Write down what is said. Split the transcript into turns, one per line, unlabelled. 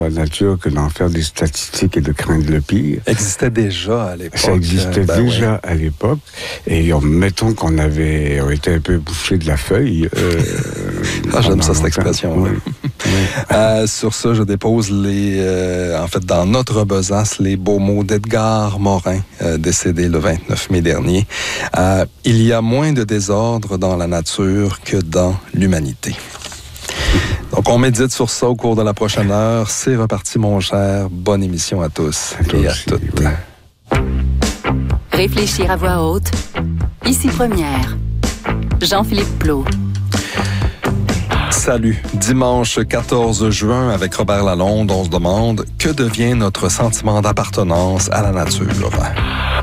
la nature que d'en faire des statistiques et de craindre le pire.
Existait déjà à l'époque.
Ça existait déjà à l'époque. Et mettons qu'on on était un peu bouché de la feuille.
J'aime ça, cette expression.
Oui.
Sur ça, je dépose dans notre besace, les beaux mots d'Edgar Morin, décédé le 29 mai dernier. Il y a moins de désordre dans la nature que dans l'humanité. Donc, on médite sur ça au cours de la prochaine heure. C'est reparti, mon cher. Bonne émission à tous et à toutes.
Oui. Réfléchir à voix haute. Ici Première. Jean-Philippe Plot.
Salut. Dimanche 14 juin, avec Robert Lalonde, on se demande que devient notre sentiment d'appartenance à la nature.